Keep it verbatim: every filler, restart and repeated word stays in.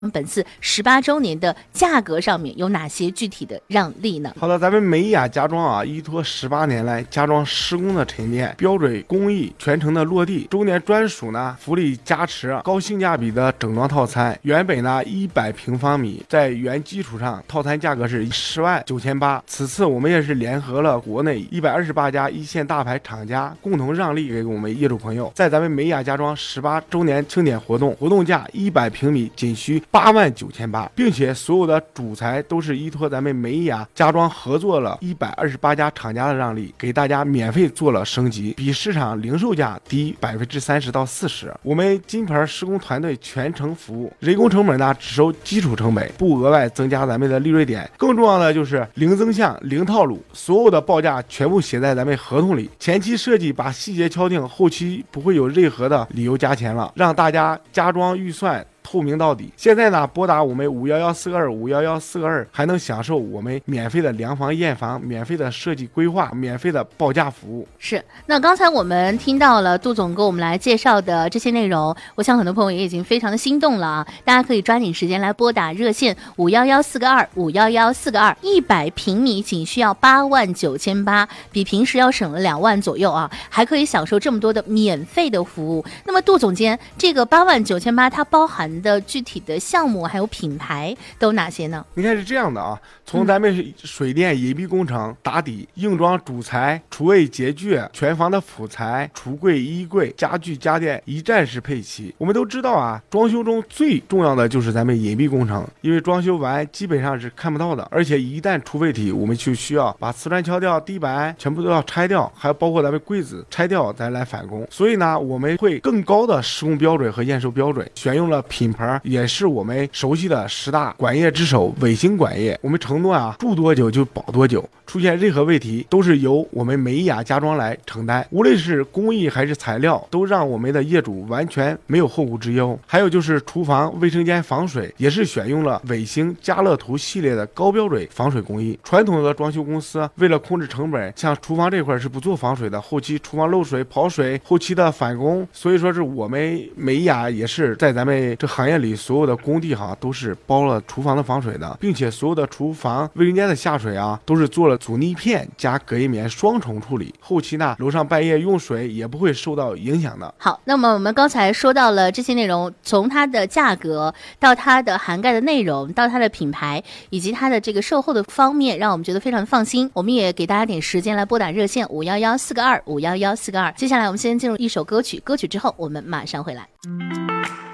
本次十八周年的价格上面有哪些具体的让利呢？ 好的，咱们美雅家装啊，依托十八年来家装施工的沉淀，标准工艺全程的落地，周年专属呢福利加持，高性价比的整装套餐，原本呢一百平方米，在原基础上套餐价格是十万九千八。此次我们也是联合了国内一百二十八家一线大牌厂家，共同让利给我们业主朋友，在咱们美雅家装十八周年庆典活动，活动价一百平米仅需八万九千八，并且所有的主材都是依托咱们美雅家装合作了一百二十八家厂家的让利，给大家免费做了升级，比市场零售价低百分之三十到四十。我们金牌施工团队全程服务，人工成本呢只收基础成本，不额外增加咱们的利润点。更重要的就是零增项、零套路，所有的报价全部写在咱们合同里，前期设计把细节敲定，后期不会有任何的理由加钱了，让大家家装预算透明到底。现在呢，拨打我们五幺幺四个二五幺幺四个二，还能享受我们免费的量房验房、免费的设计规划、免费的报价服务。 是，那刚才我们听到了杜总给我们来介绍的这些内容，我想很多朋友也已经非常的心动了啊！大家可以抓紧时间来拨打热线五幺幺四个二五幺幺四个二，一百平米仅需要八万九千八，比平时要省了两万左右啊，还可以享受这么多的免费的服务。那么杜总监，这个八万九千八它包含的具体的项目还有品牌都哪些呢？ 你看是这样的啊，从咱们水电隐蔽工程、打底、硬装主材、厨卫洁具、全房的辅材、橱柜、衣柜、家具家电一站式配齐。我们都知道啊，装修中最重要的就是咱们隐蔽工程，因为装修完基本上是看不到的，而且一旦出问题，我们就需要把瓷砖敲掉，地板全部都要拆掉，还有包括咱们柜子拆掉再来返工。所以呢，我们会更高的施工标准和验收标准，选用了品牌也是我们熟悉的十大管业之首伟星管业。我们承诺啊，住多久就保多久，出现任何问题都是由我们美雅家装来承担，无论是工艺还是材料，都让我们的业主完全没有后顾之忧。还有就是厨房卫生间防水，也是选用了伟星家乐图系列的高标准防水工艺。传统的装修公司为了控制成本，像厨房这块是不做防水的，后期厨房漏水跑水，后期的返工，所以说是我们美雅也是在咱们这行业里所有的工地哈都是包了厨房的防水的，并且所有的厨房卫生间的下水啊都是做了阻尼片加隔音棉双重处理，后期呢楼上半夜用水也不会受到影响的。 好，那么我们刚才说到了这些内容，从它的价格到它的涵盖的内容，到它的品牌以及它的这个售后的方面，让我们觉得非常的放心。我们也给大家点时间来拨打热线五幺幺四个二五幺幺四个二。接下来我们先进入一首歌曲，歌曲之后我们马上回来。